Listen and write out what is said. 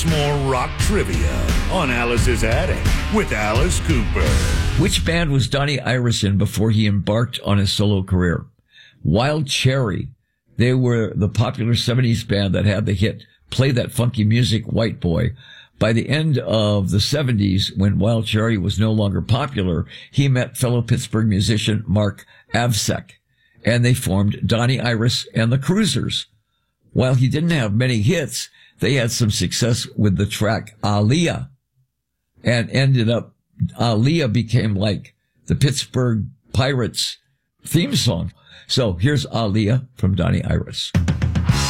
more rock trivia on Alice's Attic with Alice Cooper. Which band was Donnie Iris in before he embarked on his solo career? Wild Cherry. They were the popular 70s band that had the hit Play That Funky Music, White Boy. By the end of the 70s, when Wild Cherry was no longer popular, he met fellow Pittsburgh musician Mark Avsek, and they formed Donnie Iris and the Cruisers. While he didn't have many hits, they had some success with the track Aaliyah, and Aaliyah became like the Pittsburgh Pirates theme song. So here's Aaliyah from Donnie Iris.